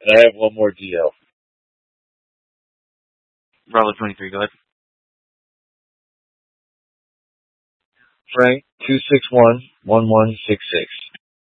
And I have one more DL. Bravo 23, go ahead. Frank 261-1166.